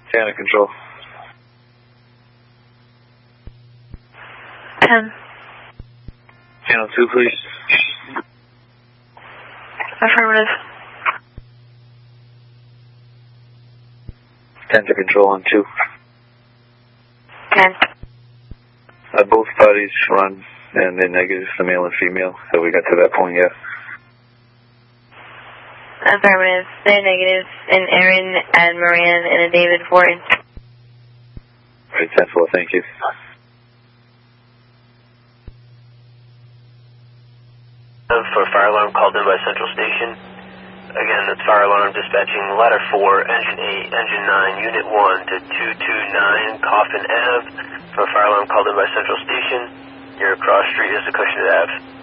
Channel control. 10. Channel 2, please. Affirmative. 10 to control on 2. 10. Both parties run and they're negative, the male and female. Have we got to that point yet? Affirmative. They're negative. An Aaron and Moran and a David Ford. Right, 10-4, thank you. For fire alarm called in by Central Station. Again, it's fire alarm dispatching ladder 4, engine 8, engine 9, unit 1 to 229 Coffin Ave. For fire alarm called in by Central Station. Your cross street is Acushnet Ave.